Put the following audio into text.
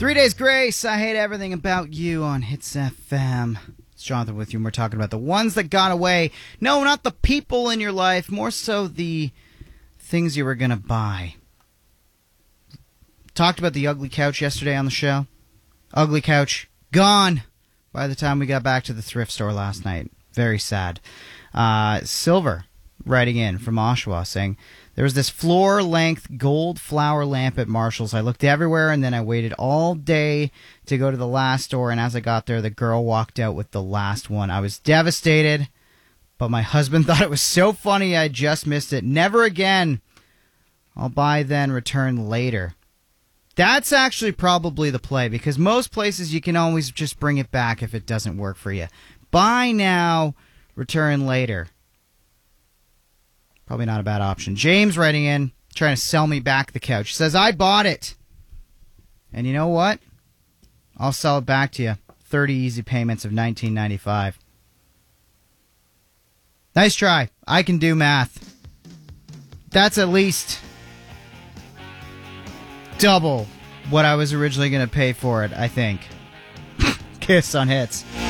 3 Days Grace, I Hate Everything About You on Hits FM. It's Jonathan with you, and we're talking about the ones that got away. No, not the people in your life, more so the things you were going to buy. Talked about the ugly couch yesterday on the show. Ugly couch, gone by the time we got back to the thrift store last night. Very sad. Silver writing in from Oshawa saying, there was this floor-length gold flower lamp at Marshall's. I looked everywhere, and then I waited all day to go to the last store, and as I got there, the girl walked out with the last one. I was devastated, but my husband thought it was so funny I just missed it. Never again. I'll buy then, return later. That's actually probably the play, because most places you can always just bring it back if it doesn't work for you. Buy now, return later. Probably not a bad option. James writing in, trying to sell me back the couch. Says, I bought it. And you know what? I'll sell it back to you. 30 easy payments of $19.95. Nice try. I can do math. That's at least double what I was originally going to pay for it, I think. Kiss on Hits.